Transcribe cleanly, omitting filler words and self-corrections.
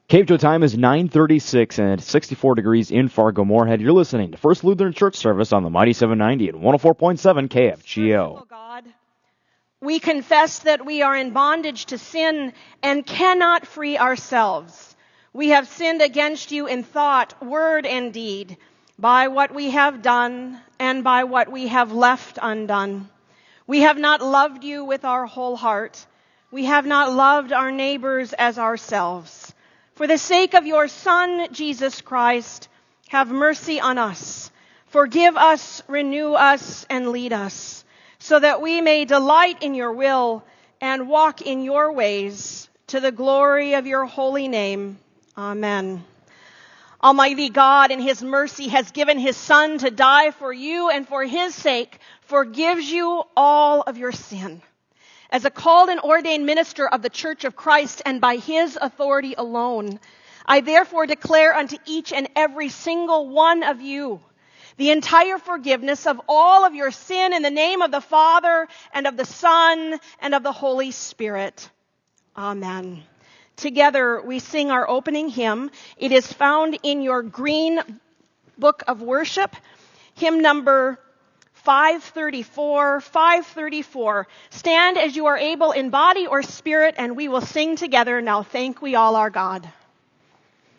Cave time is 9:36 and 64 degrees in Fargo-Moorhead. You're listening to First Lutheran Church Service on the Mighty 790 and 104.7 KFGO. God, we confess that we are in bondage to sin and cannot free ourselves. We have sinned against you in thought, word, and deed, by what we have done and by what we have left undone. We have not loved you with our whole heart. We have not loved our neighbors as ourselves. For the sake of your Son, Jesus Christ, have mercy on us. Forgive us, renew us, and lead us, so that we may delight in your will and walk in your ways, to the glory of your holy name. Amen. Almighty God, in his mercy, has given his Son to die for you, and for his sake forgives you all of your sin. As a called and ordained minister of the Church of Christ, and by his authority alone, I therefore declare unto each and every single one of you the entire forgiveness of all of your sin in the name of the Father and of the Son and of the Holy Spirit. Amen. Together we sing our opening hymn. It is found in your green book of worship, hymn number 534. Stand as you are able in body or spirit, and we will sing together, Now Thank We All Our God.